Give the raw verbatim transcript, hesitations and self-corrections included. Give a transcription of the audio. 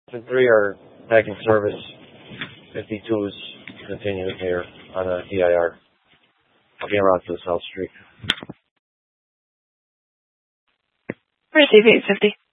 The three are back in service. fifty-twos continue here on a D I R. I'll be around to the South Street. Receive eight fifty.